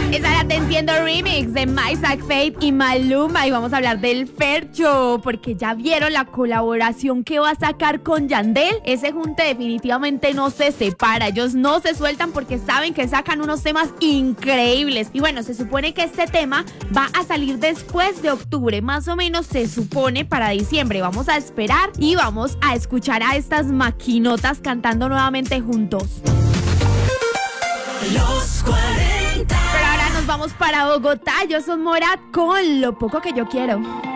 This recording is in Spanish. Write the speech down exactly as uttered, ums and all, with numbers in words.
Esa era Te Entiendo Remix de Isaac Faith y Maluma. Y vamos a hablar del Fercho, porque ya vieron la colaboración que va a sacar con Yandel. Ese junte definitivamente no se separa. Ellos no se sueltan porque saben que sacan unos temas increíbles. Y bueno, se supone que este tema va a salir después de octubre. Más o menos se supone para diciembre. Vamos a esperar y vamos a escuchar a estas maquinotas cantando nuevamente juntos. Los cuarenta. Pero ahora nos vamos para Bogotá. Yo soy Morat con Lo Poco Que Yo Quiero.